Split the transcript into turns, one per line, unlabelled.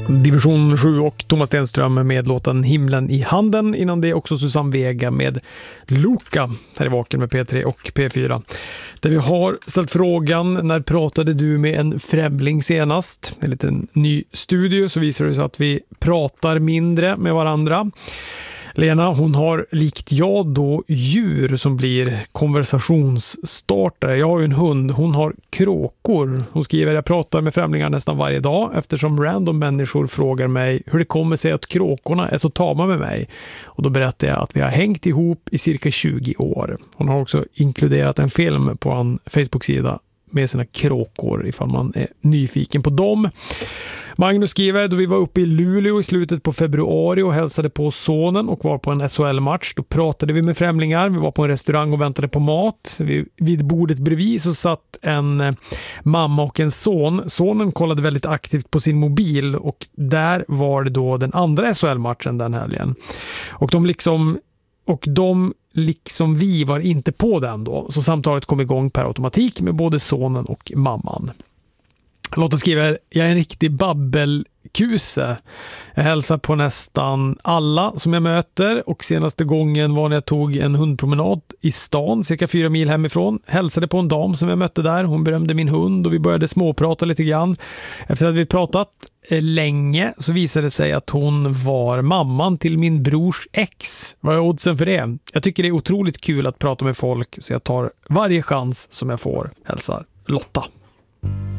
Division 7 och Thomas Stenström med låten Himlen i handen. Innan det också Susanne Vega med Luka här i Vaken med P3 och P4. Där vi har ställt frågan: när pratade du med en främling senast? En liten ny studie så visar det sig att vi pratar mindre med varandra. Lena, hon har likt jag då djur som blir konversationsstartare. Jag har ju en hund, hon har kråkor. Hon skriver: jag pratar med främlingar nästan varje dag eftersom random människor frågar mig hur det kommer sig att kråkorna är så tama med mig. Och då berättar jag att vi har hängt ihop i cirka 20 år. Hon har också inkluderat en film på en Facebook-sida med sina kråkor ifall man är nyfiken på dem. Magnus skriver: då vi var uppe i Luleå i slutet på februari och hälsade på sonen och var på en SHL-match, då pratade vi med främlingar. Vi var på en restaurang och väntade på mat. Vid bordet bredvid så satt en mamma och en son. Sonen kollade väldigt aktivt på sin mobil och där var det då den andra SHL-matchen den helgen. Och de liksom vi var inte på den då. Så samtalet kom igång per automatik med både sonen och mamman. Lotta skriver: jag är en riktig babbelkuse. Jag hälsar på nästan alla som jag möter och senaste gången var när jag tog en hundpromenad i stan cirka 4 mil hemifrån. Hälsade på en dam som jag mötte där. Hon berömde min hund och vi började småprata lite grann. Efter att vi pratat länge så visade det sig att hon var mamman till min brors ex. Vad är oddsen för det? Jag tycker det är otroligt kul att prata med folk så jag tar varje chans som jag får. Hälsar Lotta.